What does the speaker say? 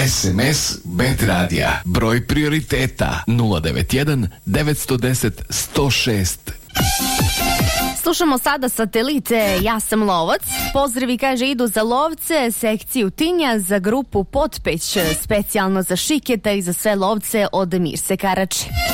SMS Bet Radija. Broj prioriteta 091 910 106. Slušamo sada Satelite, ja sam lovac. Pozdravi, kaže, idu za lovce, sekciju Tinja, za grupu Potpeć, specijalno za Šiketa i za sve lovce od Mirse Karači.